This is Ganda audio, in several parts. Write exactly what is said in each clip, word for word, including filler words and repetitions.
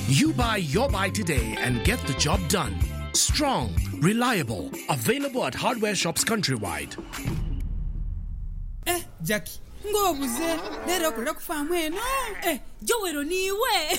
You buy your buy today and get the job done. Strong, reliable, available at hardware shops countrywide. Eh, Jackie, ngobuze lero kulira kufamu eno. Eh, Jowero niwe.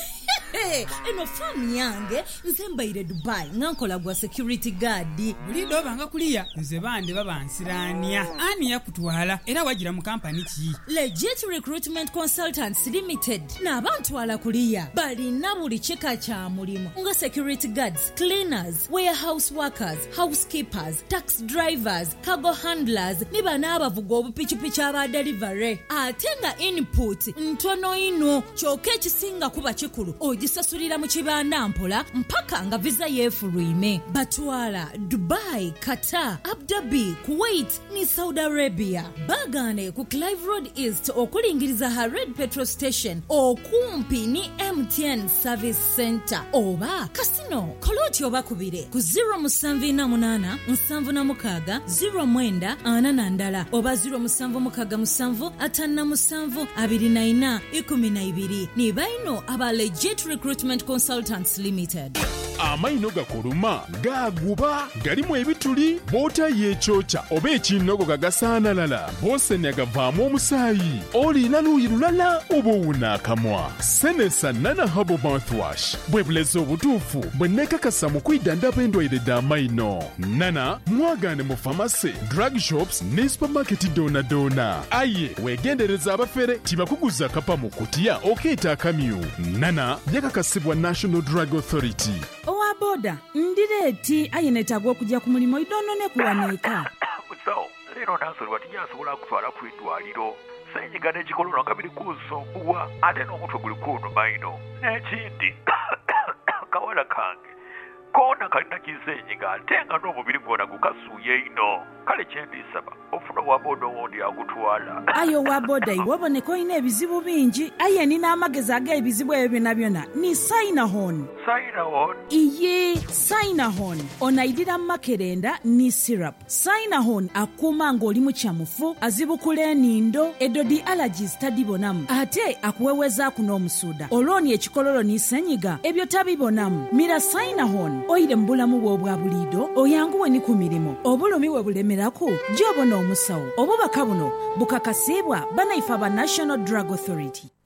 Eno famu yange nze mbaire Dubai ngankola gwa security guard. Bulido banga kuliya nze bande babansirania. Ani yakutwala era wagira mu company ki? Legit Recruitment Consultants Limited. N'abantu ala kuliya balina buli kika kya mulimo nga security guards, cleaners, warehouse workers, housekeepers, tax drivers, cargo handlers ne bana abavuga obupichipichi aba delivery. Ate nga input ntono ino kyoke kisinga kuba kikulu ogisasulira mu kibanda mpola mpaka nga visa yeefulwime. Batwala Dubai, Qatar, Abu Dhabi, Kuwait ni Saudi Arabia. Bagane ku Clive Road East okulingiriza Hared Petrol Station okumpi ni M T N Service Center oba Casino Koloti oba kubire ku zero seven eight eight seven six zero nine ana nandala oba zero seven six seven atana seven two nine one two ni baino aba Legit Recruitment Consultants Limited. Amaino gakuluma gaguba galimu ebituli bota yechocha oba ekinogo gagasaana lala bose nyagavaamu omusaayi olina luyirulala obuwuna akamwa senesa nana habo mouthwash bwe buleze obutuufu bwe nekakasa mu kwidandaba endwaire d'amaino nana mwagane mu famasi drug shops ne supermarket dona dona aye wegendereza abafere tibakuguza kapa mu kutiya okeeta akamyu nana yakakasibwa National Drug Authority. Owa boda ndireti ayenetagwa okujja ku mulimo idono ne kuwaneeka. So, lero nansolo watijasobola kutwala ku eddwaliro. Senyiga n'ekikololo nga biri kusumbuwa ate n'omutwe guli kunnuma ino. N'ekindi kawala kange koona kalina kisenyiga ate nga n'omubiri gwonna gukasuuye ino. Kale kyendisaba ofuna wa boda owondi agutwala. Ayo wa boda iwe oboneka olina ebizibu bingi aye nina amagezi ag'ebizibu ebyo byonna byonna ni Sinahon. Sinahon? Iye Sinahon onaidira makerenda ni syrup. Sinahon akuuma ng'oli mu kyamufu azibukula enindo edodi allergies tadibonamu ate akuweweza kuno omusuuda olwoni ekikololo ni senyiga ebyo tabibonamu. Mira Sinahon oyire mu bulamu bwo obwa buliido oyanguwe ni ku mirimu obulumi we bulemeraku gy'obona omusawo obubaka buno bukakasibwa banaifa ba National Drug Authority.